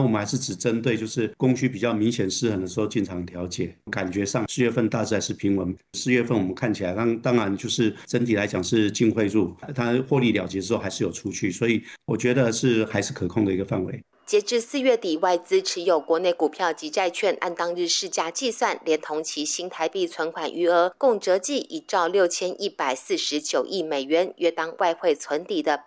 我们还是只针对就是供需比较明显失衡的时候进场调节。感觉上4月份大致还是平稳，4月份我们看起来当然就是整体来讲是净汇入，它获利了结之后还是有出去，所以我觉得是还是可控的一个范围。 截至4月底，外资持有国内股票及债券，按当日市价计算，连同其新台币存款余额，共折计1兆6149亿美元，约当外汇存底的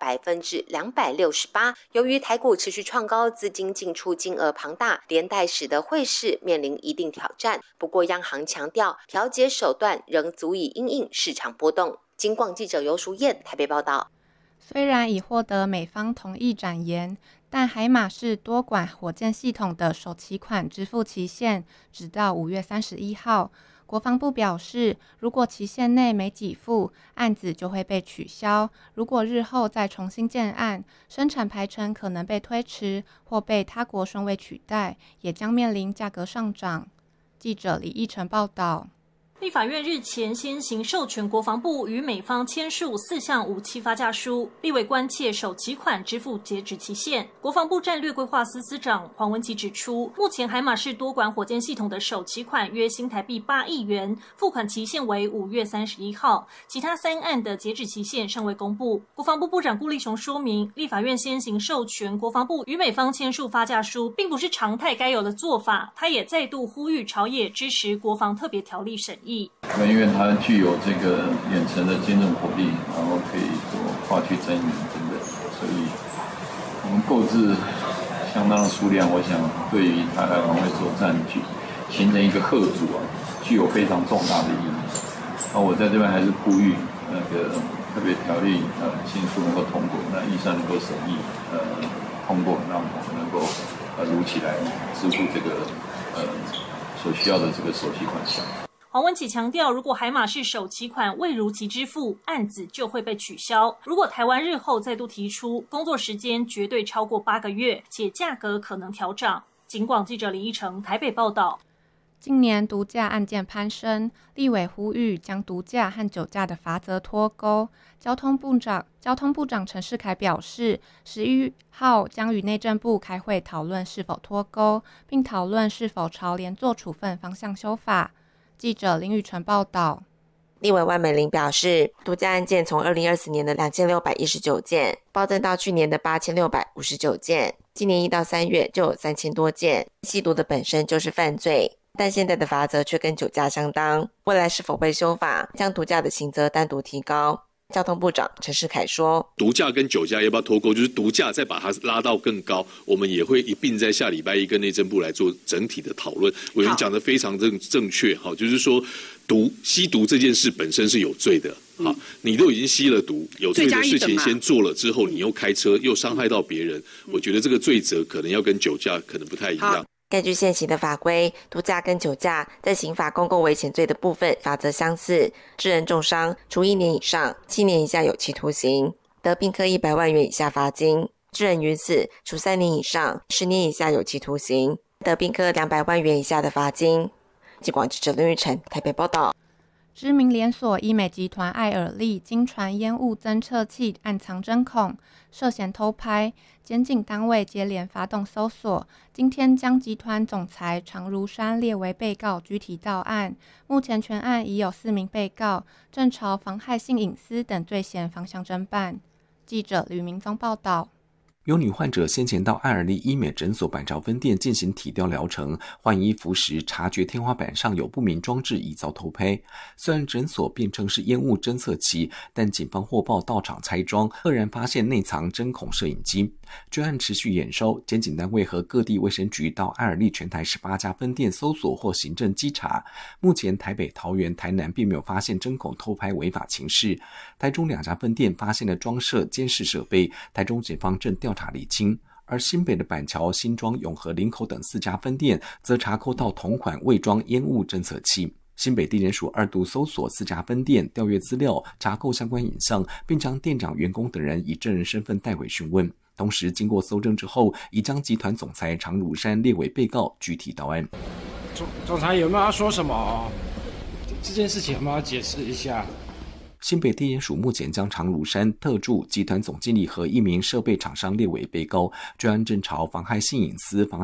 268%。由于台股持续创高，资金进出金额庞大，连带使得汇市面临一定挑战。不过，央行强调，调节手段仍足以因应市场波动。金广记者尤淑燕台北报道。 虽然已获得美方同意展延，但海马式多管火箭系统的首期款支付期限直到5月31号。国防部表示，如果期限内没给付，案子就会被取消。如果日后再重新建案，生产排程可能被推迟或被他国顺位取代，也将面临价格上涨。记者李义成报道。 立法院日前先行授权国防部与美方签署4项武器发价书，立委关切首期款支付截止期限。国防部战略规划司司长黄文琦指出，目前海马式多管火箭系统的首期款约新台币8亿元，付款期限为5月31号，其他3案的截止期限尚未公布。国防部部长顾立雄说明，立法院先行授权国防部与美方签署发价书，并不是常态该有的做法。他也再度呼吁朝野支持国防特别条例审议。 因为它具有这个远程的坚韧火力，然后可以做化区增援等等，所以我们购置相当的数量，我想对于台海防卫作战形成一个嚇阻具有非常重大的意义。那我在这边还是呼吁那个特别条例迅速能够通过，那预算能够审议通过，让我们能够如期来支付这个所需要的这个首期款项。 黄文琦强调，如果海马式首期款未如期支付，案子就会被取消。如果台湾日后再度提出，工作时间绝对超过8个月，且价格可能调涨。警广记者李义成台北报道。 近年毒驾案件攀升，立委呼吁将毒驾和酒驾的罚则脱钩。交通部长陈世凯表示，11号将与内政部开会讨论是否脱钩，并讨论是否朝连坐处分方向修法。记者林宇纯报道。 立委万美玲表示，毒驾案件从2024年的2619件暴增到去年的8659件，今年1到3月就有3000多件。吸毒的本身就是犯罪，但现在的罚则却跟酒驾相当，未来是否会修法，将毒驾的刑责单独提高？交通部长陈世凯说， 毒驾跟酒驾要不要脱钩，就是毒驾再把它拉到更高，我们也会一并在下礼拜1跟内政部来做整体的讨论。委员讲得非常正确，就是说吸毒这件事本身是有罪的，你都已经吸了毒，有罪的事情先做了之后，你又开车又伤害到别人，我觉得这个罪责可能要跟酒驾可能不太一样。 根据现行的法规，毒驾跟酒驾在刑法公共危险罪的部分罚则相似，致人重伤，处1年以上7年以下有期徒刑，得并科100万元以下罚金；致人于死，处3年以上10年以下有期徒刑，得并科200万元以下的罚金。警广记者林玉成台北报道。 知名连锁医美集团艾尔利经传烟雾侦测器暗藏针孔，涉嫌偷拍，检警单位接连发动搜索，今天将集团总裁常如山列为被告具体到案。目前全案已有4名被告，正朝妨害性隐私等罪嫌方向侦办。记者吕明宗报道。 有女患者先前到爱尔利医美诊所板桥分店进行体雕疗程，换衣服时察觉天花板上有不明装置，疑遭偷拍。虽然诊所辩称是烟雾侦测器，但警方获报到场拆装，赫然发现内藏针孔摄影机。专案持续验收，检警单位和各地卫生局到爱尔利全台18家分店搜索或行政稽查。目前台北、桃园、台南并没有发现针孔偷拍违法情事，台中2家分店发现了装设监视设备，台中警方正调查厘清。而新北的板桥、新庄、永和、林口等4家分店则查扣到同款伪装烟雾侦测器。新北地检署2度搜索4家分店，调阅资料，查扣相关影像，并将店长、员工等人以证人身份带回讯问。同时经过搜证之后，已将集团总裁常如山列为被告，具体到案。 总裁有没有要说什么？这件事情有没有要解释一下？ 新北地检署目前将常如山、特助、集团总经理和1名设备厂商列为被告，专案正朝妨害性隐私、妨碍